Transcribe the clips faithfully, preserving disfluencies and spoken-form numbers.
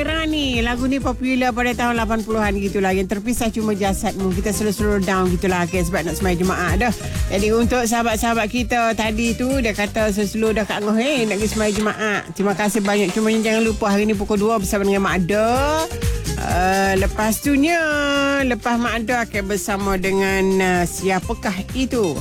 Zaira ni. Lagu ni popular pada tahun lapan puluhan gitulah. Yang terpisah cuma jasadmu. Kita slow-slow down gitulah. Okay, sebab nak semai Jumaat dah. Jadi untuk sahabat-sahabat kita tadi tu, dia kata slow dah Kak Ngoh, eh, nak pergi semai Jumaat. Terima kasih banyak. Cuma jangan lupa hari ni pukul dua bersama dengan Mak Ada. Uh, lepas tu nya, lepas Mak Ada akan bersama dengan uh, siapakah itu?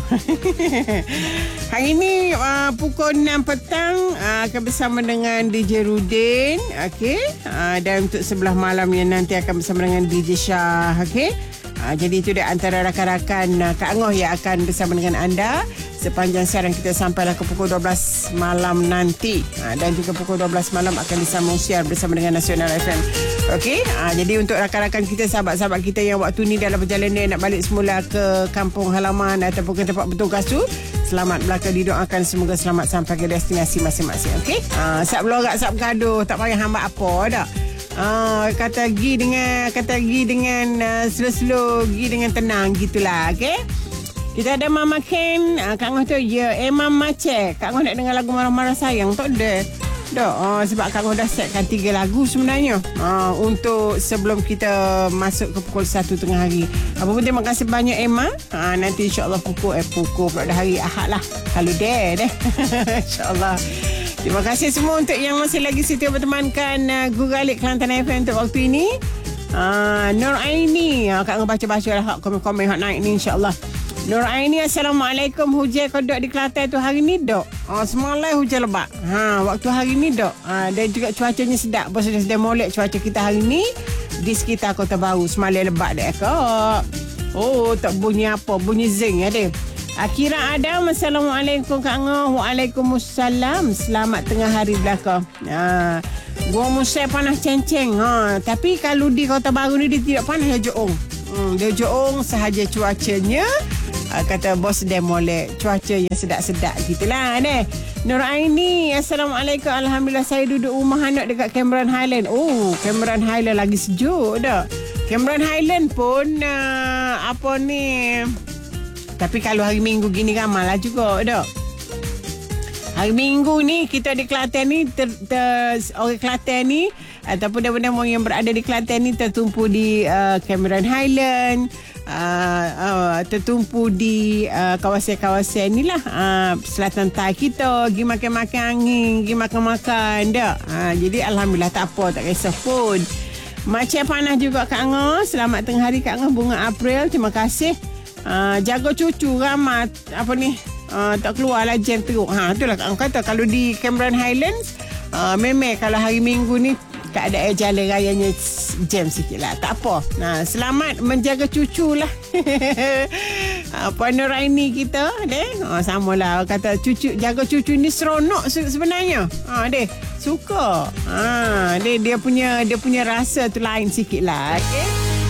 Hari ni uh, pukul enam petang uh, akan bersama dengan D J Rudin, okey. Uh, dan untuk sebelah malam yang nanti akan bersama dengan D J Shah, okey. Uh, jadi itu dia antara rakan-rakan uh, Kak Ngoh yang akan bersama dengan anda sepanjang siaran kita sampailah ke pukul dua belas malam nanti. Uh, dan juga pukul dua belas malam akan disambung siar bersama dengan Nasional F M. Okey, uh, jadi untuk rakan-rakan kita, sahabat-sahabat kita yang waktu ni dalam perjalanan nak balik semula ke kampung halaman ataupun ke tempat bertugas tu, selamat belaka, didoakan semoga selamat sampai ke destinasi masing-masing. Okey, uh, sap belorak, sap gaduh, tak payah hamba apa dah. Uh, kata gi dengan kata gi dengan uh, slow-slow, gi dengan tenang gitulah. Okey, kita ada Mama Ken. uh, Kak Ngoh tu ya, eh Mama Cek. Kak Ngoh nak dengar lagu Marah-Marah Sayang tak ada dah. Uh, sebab Kak Ngoh dah setkan tiga lagu sebenarnya uh, untuk sebelum kita masuk ke pukul satu tengah hari. Apa pun terima kasih banyak Emma. uh, Nanti insyaAllah pukul Eh pukul pada hari Ahad lah. Kalau deh deh InsyaAllah. Terima kasih semua untuk yang masih lagi setia bertemankan uh, Guralik Kelantan F M untuk waktu ini. uh, Nur Aini, uh, Kak Ngoh baca-baca lah komen-komen hak naik ni insyaAllah. Nur Aini, Assalamualaikum. Hujan kodok di Kelantan tu hari ni dok. Oh, semalam hujan lebat. Ha, waktu hari ni dok. Ha, dan juga cuacanya sedap. Bos dah sedang molek cuaca kita hari ni di sekitar Kota Baru. Semalam lebat dah kak. Oh, tak bunyi apa? Bunyi zing ada. Akira Adam, Assalamualaikum Kak Ngoh. Waalaikumsalam. Selamat tengah hari belaka. Ha, gua musai panas ceng-ceng. Ha, tapi kalau di Kota Baru ni dia tidak panas, dia joong. Hmm, dia joong sahaja cuacanya. Uh, kata bos demolek, cuaca yang sedap-sedap gitulah deh. Nur Aini, Assalamualaikum. Alhamdulillah saya duduk rumah anak dekat Cameron Highland. Oh, Cameron Highland lagi sejuk dah. Cameron Highland pun uh, apa ni, tapi kalau hari Minggu gini ramai lah juga dah. Hari Minggu ni kita di Kelantan ni ter, ter, orang Kelantan ni ataupun demo-demo yang berada di Kelantan ni tertumpu di uh, Cameron Highland. Uh, uh, tertumpu di uh, kawasan-kawasan ni lah, uh, selatan tai kita, pergi makan-makan angin, pergi makan-makan dah. Uh, jadi Alhamdulillah tak apa, tak kisah pun. Macam panas juga Kak Ngoh. Selamat tengah hari Kak Ngoh, bunga April. Terima kasih. uh, Jaga cucu ramai apa ni, uh, tak keluar lah jam teruk. Ha, itulah Kak Ngoh kata kalau di Cameron Highlands uh, memang kalau hari Minggu ni keadaan jalan rayanya jam sikit lah. Tak apa. Nah, selamat menjaga cucu lah. Puan Nur Aini kita deh. Oh, sama lah. Kata cucu, jaga cucu ni seronok sebenarnya. Ha, deh. Suka. Ha, deh, dia punya dia punya rasa tu lain sikit lah. Okay?